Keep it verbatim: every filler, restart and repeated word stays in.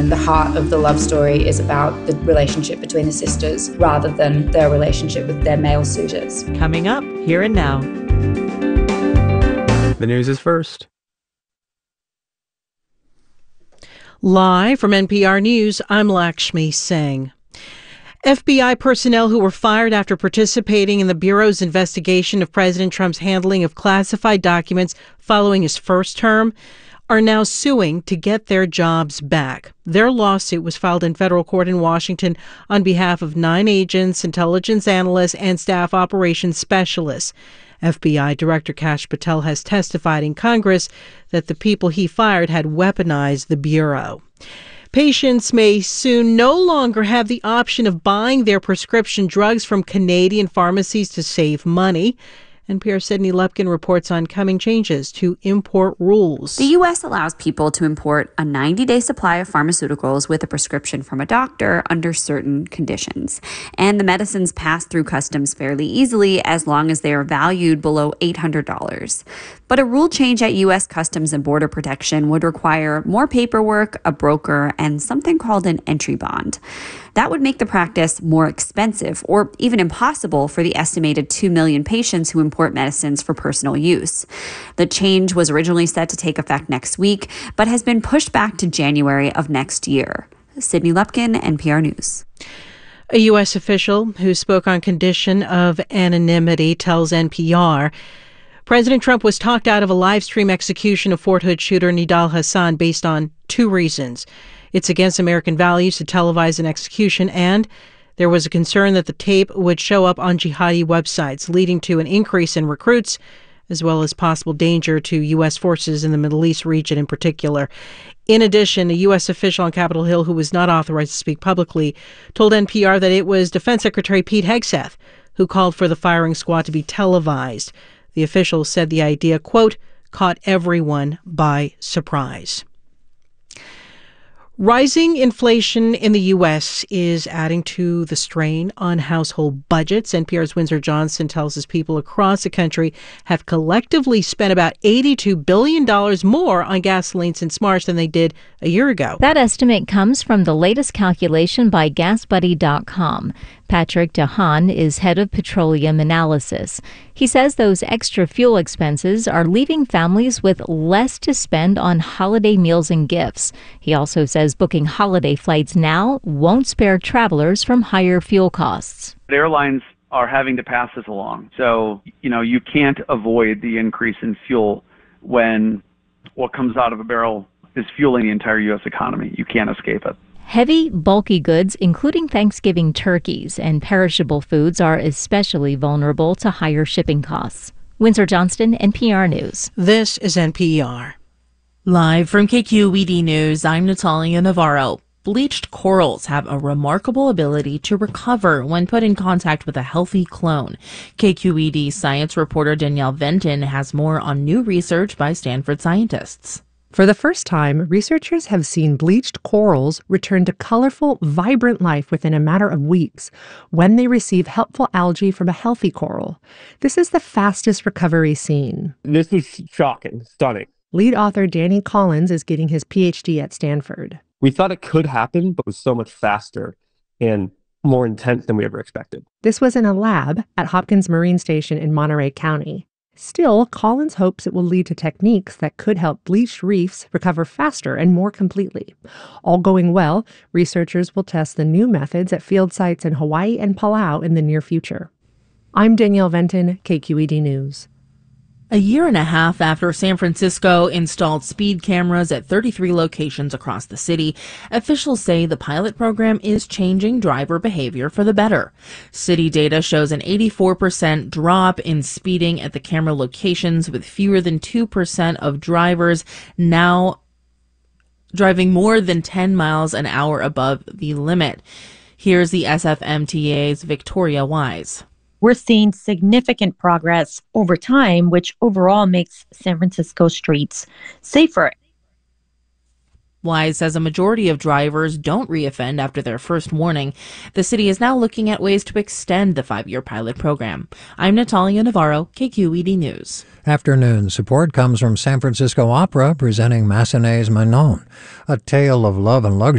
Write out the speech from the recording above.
often the heart of the love story is about the relationship between the sisters rather than their relationship with their male suitors. Coming up, here and now. The news is first. Live from N P R News, I'm Lakshmi Singh. F B I personnel who were fired after participating in the Bureau's investigation of President Trump's handling of classified documents following his first term are now suing to get their jobs back. Their lawsuit was filed in federal court in Washington on behalf of nine agents, intelligence analysts, and staff operations specialists. F B I Director Kash Patel has testified in Congress that the people he fired had weaponized the Bureau. Patients may soon no longer have the option of buying their prescription drugs from Canadian pharmacies to save money. N P R's Sydney Lupkin reports on coming changes to import rules. The U S allows people to import a ninety-day supply of pharmaceuticals with a prescription from a doctor under certain conditions. And the medicines pass through customs fairly easily as long as they are valued below eight hundred dollars. But a rule change at U S Customs and Border Protection would require more paperwork, a broker, and something called an entry bond. That would make the practice more expensive or even impossible for the estimated two million patients who import medicines for personal use. The change was originally set to take effect next week, but has been pushed back to January of next year. Sydney Lupkin, N P R News. A U S official who spoke on condition of anonymity tells N P R President Trump was talked out of a live stream execution of Fort Hood shooter Nidal Hasan based on two reasons. It's against American values to televise an execution, and there was a concern that the tape would show up on jihadi websites, leading to an increase in recruits, as well as possible danger to U S forces in the Middle East region in particular. In addition, a U S official on Capitol Hill who was not authorized to speak publicly told N P R that it was Defense Secretary Pete Hegseth who called for the firing squad to be televised. The official said the idea, quote, caught everyone by surprise. Rising inflation in the U S is adding to the strain on household budgets. N P R's Windsor Johnson tells us people across the country have collectively spent about eighty-two billion dollars more on gasoline since March than they did a year ago. That estimate comes from the latest calculation by gas buddy dot com. Patrick DeHaan is head of petroleum analysis. He says those extra fuel expenses are leaving families with less to spend on holiday meals and gifts. He also says booking holiday flights now won't spare travelers from higher fuel costs. The airlines are having to pass this along. So, you know, you can't avoid the increase in fuel when what comes out of a barrel is fueling the entire U S economy. You can't escape it. Heavy, bulky goods, including Thanksgiving turkeys and perishable foods, are especially vulnerable to higher shipping costs. Windsor Johnston, N P R News. This is N P R. Live from K Q E D News, I'm Natalia Navarro. Bleached corals have a remarkable ability to recover when put in contact with a healthy clone. K Q E D science reporter Danielle Venton has more on new research by Stanford scientists. For the first time, researchers have seen bleached corals return to colorful, vibrant life within a matter of weeks when they receive helpful algae from a healthy coral. This is the fastest recovery seen. This was shocking, stunning. Lead author Danny Collins is getting his P H D at Stanford. We thought it could happen, but it was so much faster and more intense than we ever expected. This was in a lab at Hopkins Marine Station in Monterey County. Still, Collins hopes it will lead to techniques that could help bleached reefs recover faster and more completely. All going well, researchers will test the new methods at field sites in Hawaii and Palau in the near future. I'm Danielle Venton, K Q E D News. A year and a half after San Francisco installed speed cameras at thirty-three locations across the city, officials say the pilot program is changing driver behavior for the better. City data shows an eighty-four percent drop in speeding at the camera locations, with fewer than two percent of drivers now driving more than ten miles an hour above the limit. Here's the S F M T A's Victoria Wise. We're seeing significant progress over time, which overall makes San Francisco streets safer. Wise says a majority of drivers don't reoffend after their first warning. The city is now looking at ways to extend the five-year pilot program. I'm Natalia Navarro, K Q E D News. Afternoon support comes from San Francisco Opera presenting Massenet's Manon, a tale of love and luxury.